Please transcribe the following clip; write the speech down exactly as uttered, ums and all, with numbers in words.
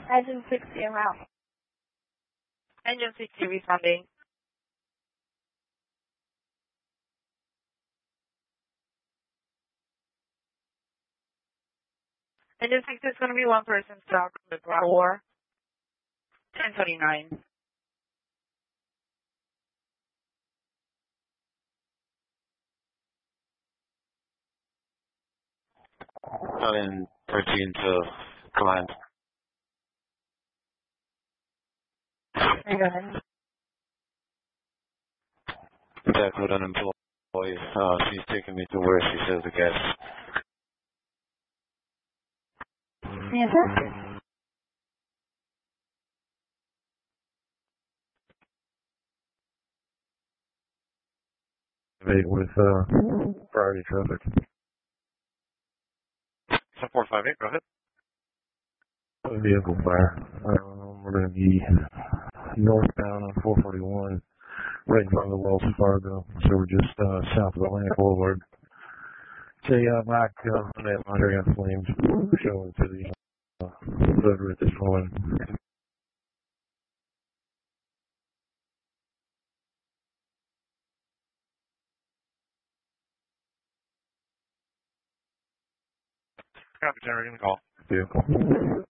Engine sixty en route. Engine sixty responding. Engine sixty is going to be one person stuck with War. ten twenty-nine. Alien thirteen to command. Go ahead. Contact with an employee. Uh, she's taking me to where she says the gas. Yes, sir. Eight with uh, priority traffic. seven four five eight, go ahead. Vehicle fire. Um, we're going to be northbound on four forty-one, right in front of the Wells Fargo. So we're just uh, south of Atlantic Boulevard. It's a uh, black uh, Hyundai Elantra got flames showing to the uh, road at this moment. Copy, generating the call. Vehicle.